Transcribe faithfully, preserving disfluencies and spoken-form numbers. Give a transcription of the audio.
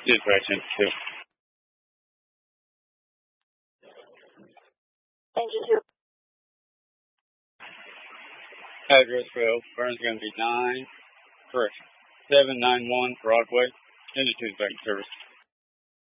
Dispatch into two. Engine two. Address failed. Burn's going to be nine, correction, seven nine one Broadway. Engine two is back in service.